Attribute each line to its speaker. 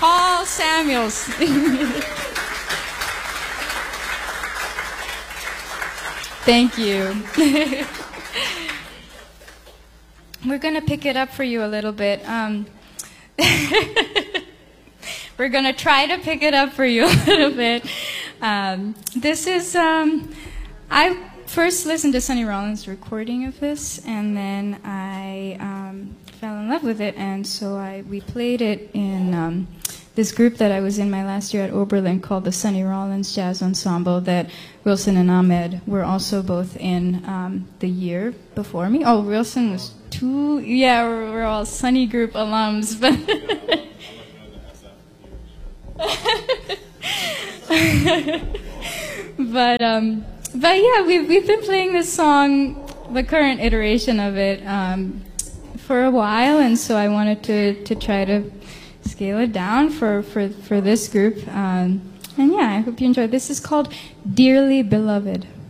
Speaker 1: Paul Samuels. Thank you. We're going to pick it up for you a little bit. We're going to try to pick it up for you a little bit. This is, I first listened to Sonny Rollins' recording of this, and then I fell in love with it, and so we played it in this group that I was in my last year at Oberlin called the Sonny Rollins Jazz Ensemble that Wilson and Ahmed were also both in the year before me. Oh, Wilson was yeah, we're all Sonny Group alums, but but yeah, we've been playing this song, the current iteration of it, for a while, and so I wanted to try to scale it down for this group. And yeah, I hope you enjoy. This is called Dearly Beloved.